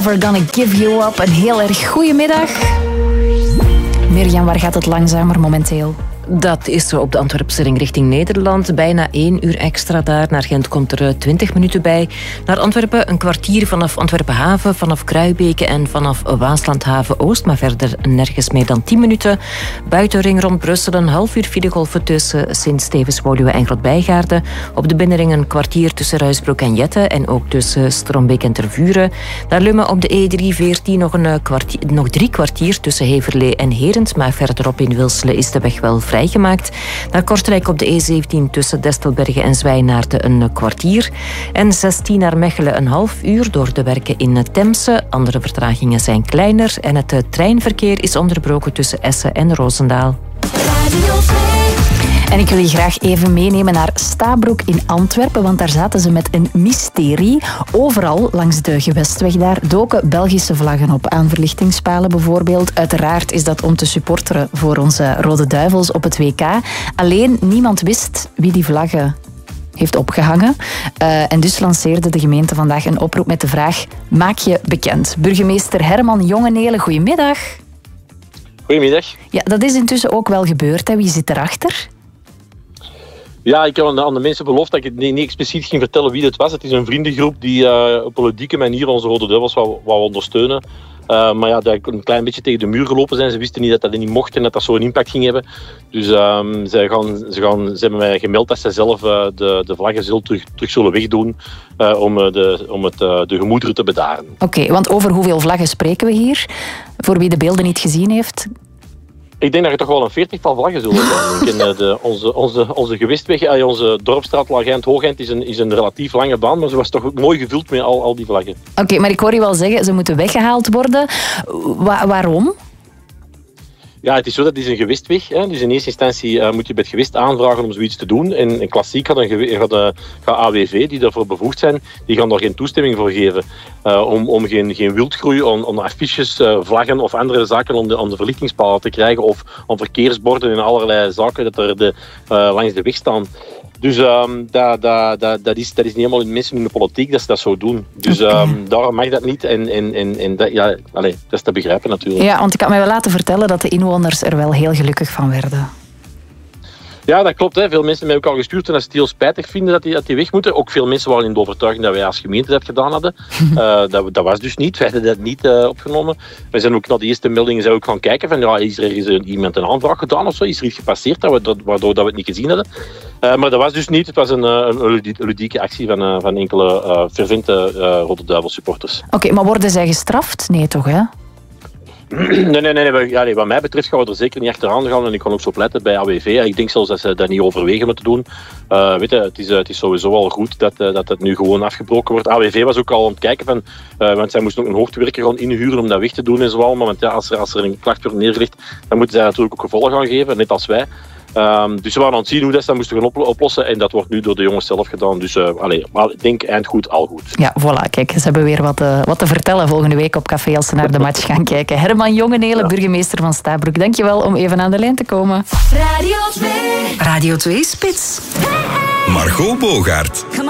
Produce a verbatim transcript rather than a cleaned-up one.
We're gonna give you up. Een heel erg goedemiddag. Mirjam, waar gaat het langzamer momenteel? Dat is zo op de Antwerpse ring richting Nederland. Bijna één uur extra daar. Naar Gent komt er twintig minuten bij. Naar Antwerpen een kwartier vanaf Antwerpen Haven, vanaf Kruibeke en vanaf Waaslandhaven Oost. Maar verder nergens meer dan tien minuten. Buitenring rond Brussel een half uur filegolven tussen Sint-Stevens, Woluwe en Groot-Bijgaarden. Op de binnenring een kwartier tussen Ruisbroek en Jette. En ook tussen Strombeek en Tervuren. Naar Lummen op de E drie veertien nog, een kwartier, nog drie kwartier tussen Heverlee en Herent. Maar verderop in Wilselen is de weg wel vrij gemaakt. Naar Kortrijk op de E zeventien tussen Destelbergen en Zwijnaarden een kwartier. En zestien naar Mechelen een half uur door de werken in Temse. Andere vertragingen zijn kleiner. En het treinverkeer is onderbroken tussen Essen en Roosendaal. En ik wil je graag even meenemen naar Stabroek in Antwerpen, want daar zaten ze met een mysterie. Overal langs de gewestweg daar doken Belgische vlaggen op. Aan verlichtingspalen bijvoorbeeld. Uiteraard is dat om te supporteren voor onze Rode Duivels op het W K. Alleen niemand wist wie die vlaggen heeft opgehangen. Uh, en dus lanceerde de gemeente vandaag een oproep met de vraag: maak je bekend. Burgemeester Herman Jongenelen, goedemiddag. Goedemiddag. Ja, dat is intussen ook wel gebeurd. Hè? Wie zit erachter? Ja, ik heb aan de, aan de mensen beloofd dat ik het niet, niet expliciet ging vertellen wie het was. Het is een vriendengroep die uh, op politieke manier onze Rode Duivels wou, wou ondersteunen. Uh, maar ja, dat een klein beetje tegen de muur gelopen zijn. Ze wisten niet dat dat niet mocht en dat dat zo'n impact ging hebben. Dus um, zij gaan, ze, gaan, ze hebben mij gemeld dat zij zelf uh, de, de vlaggen zullen terug, terug zullen wegdoen uh, om, de, om het, uh, de gemoederen te bedaren. Oké, okay, want over hoeveel vlaggen spreken we hier? Voor wie de beelden niet gezien heeft. Ik denk dat er toch wel een veertigtal vlaggen zullen zijn. En, de, onze, onze, onze gewestweg, onze dorpsstraat Lagent-Hoogent is een, is een relatief lange baan, maar ze was toch mooi gevuld met al, al die vlaggen. Oké, okay, maar ik hoor je wel zeggen, ze moeten weggehaald worden. Wa- waarom? Ja, het is zo, dat is een gewestweg. Hè. Dus in eerste instantie uh, moet je bij het gewest aanvragen om zoiets te doen. En, en klassiek gaat, een, gaat, een, gaat A W V, die daarvoor bevoegd zijn, die gaan daar geen toestemming voor geven. Uh, om om geen, geen wildgroei, om, om affiches, uh, vlaggen of andere zaken om de, om de verlichtingspalen te krijgen. Of om verkeersborden en allerlei zaken dat er de, uh, langs de weg staan. Dus um, dat, dat, dat, dat, is, dat is niet helemaal in mensen in de politiek dat ze dat zo doen. Dus um, daarom mag dat niet. En, en, en, en dat, ja, allez, dat is te begrijpen natuurlijk. Ja, want ik had mij wel laten vertellen dat de inwoners er wel heel gelukkig van werden. Ja, dat klopt. Hè. Veel mensen hebben mij ook al gestuurd en dat ze het heel spijtig vinden dat die, dat die weg moeten. Ook veel mensen waren in de overtuiging dat wij als gemeente dat gedaan hadden. uh, dat, dat was dus niet. Wij hadden dat niet uh, opgenomen. We zijn ook na de eerste meldingen zijn ook gaan kijken van ja, is er ergens een, iemand een aanvraag gedaan of zo? Is er iets gepasseerd dat we, dat, waardoor dat we het niet gezien hadden? Uh, maar dat was dus niet. Het was een, een ludieke actie van, uh, van enkele uh, fervente uh, Rode Duivel supporters. Oké, okay, maar worden zij gestraft? Nee toch, hè? Nee, nee, nee, nee, ja, nee. Wat mij betreft gaan we er zeker niet achteraan gaan. En ik kan ook zo pleiten bij A W V. Ik denk zelfs dat ze dat niet overwegen moeten doen. Uh, weet je, het, is, het is sowieso al goed dat, uh, dat het nu gewoon afgebroken wordt. A W V was ook al aan het kijken van... Uh, want zij moesten ook een hoofdwerker gaan inhuren om dat weg te doen en zo allemaal. Want ja, als er, als er een klacht wordt neergelegd, dan moeten zij natuurlijk ook gevolgen gaan geven, net als wij. Um, dus we waren aan het zien hoe dat ze dat moesten gaan op- oplossen. En dat wordt nu door de jongens zelf gedaan. Dus uh, allez, maar ik denk eind goed, al goed. Ja, voilà. Kijk, ze hebben weer wat, uh, wat te vertellen volgende week op café als ze naar de match gaan kijken. Herman Jongenelen, ja. Burgemeester van Stabroek. Dankjewel om even aan de lijn te komen. Radio twee. Radio twee Spits. Margot Bogaert.